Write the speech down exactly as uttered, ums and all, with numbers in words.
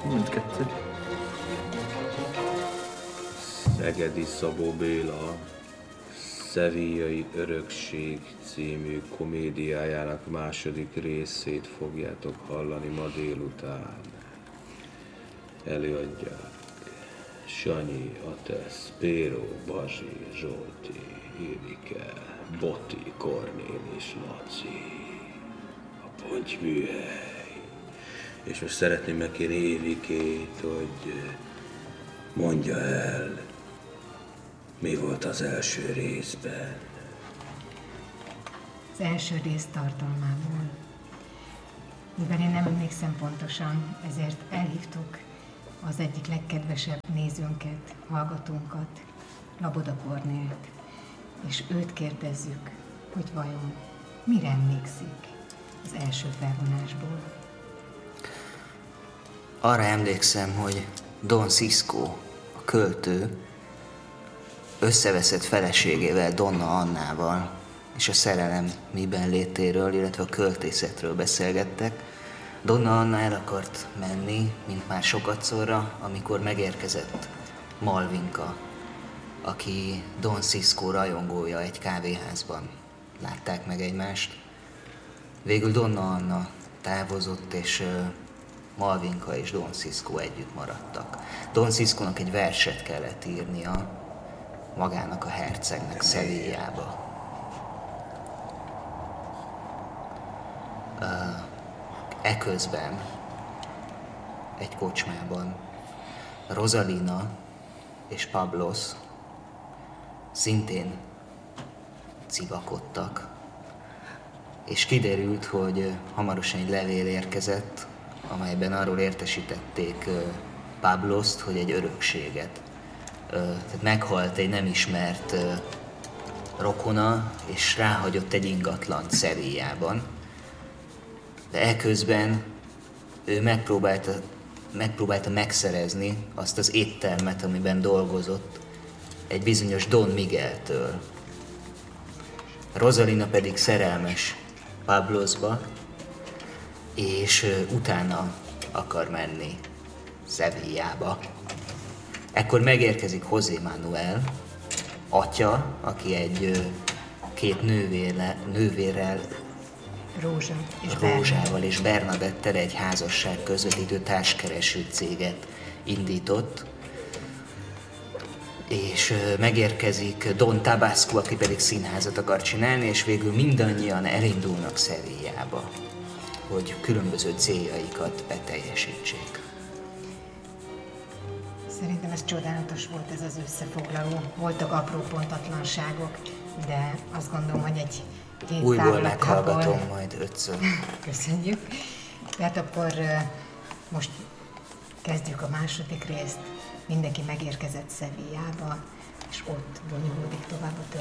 Mindkettő. Szegedi Szabó Béla Szevillai Örökség című komédiájának második részét fogjátok hallani ma délután. Előadják Sanyi, Atesz, Péró, Bazsi, Zsolti, Évike, Boti, Kornélis, Laci, a Ponty-műhely. És most szeretném megkérni Évikét, hogy mondja el, mi volt az első részben. Az első rész tartalmából. Mivel én nem emlékszem pontosan, ezért elhívtuk az egyik legkedvesebb nézőnket, hallgatónkat, Laboda Kornélt, és őt kérdezzük, hogy vajon mire emlékszik az első felvonásból. Arra emlékszem, hogy Don Cisco, a költő, összeveszett feleségével, Donna Annával, és a szerelem miben létéről, illetve a költészetről beszélgettek. Donna Anna el akart menni, mint már sokatszorra, amikor megérkezett Malvinka, aki Don Cisco rajongója egy kávéházban. Látták meg egymást. Végül Donna Anna távozott, és Malvinka és Don Cisco együtt maradtak. Don Ciscónak egy verset kellett írnia magának a hercegnek Sevillába. Uh, eközben egy kocsmában Rosalina és Pablos szintén civakodtak, és kiderült, hogy hamarosan egy levél érkezett, amelyben arról értesítették Pablost, hogy egy örökséget. Tehát meghalt egy nem ismert rokona, és ráhagyott egy ingatlant Sevillában. De eközben ő megpróbálta, megpróbálta megszerezni azt az éttermet, amiben dolgozott, egy bizonyos Don Migueltől. Rosalina pedig szerelmes Pablosba, és utána akar menni Sevillába. Ekkor megérkezik José Manuel, atya, aki egy két nővérle, nővérrel, Rózsa és Rózsával és Bernadettel egy házasság közvetítő társkereső céget indított, és megérkezik Don Tabasco, aki pedig színházat akar csinálni, és végül mindannyian elindulnak Sevillába, hogy különböző céljaikat beteljesítsék. Szerintem ez csodálatos volt, ez az összefoglaló. Voltak apró pontatlanságok, de azt gondolom, hogy egy két újból meghallgatom majd ötször. Köszönjük. Tehát akkor most kezdjük a második részt. Mindenki megérkezett Sevillába, és ott bonyolódik tovább a történet.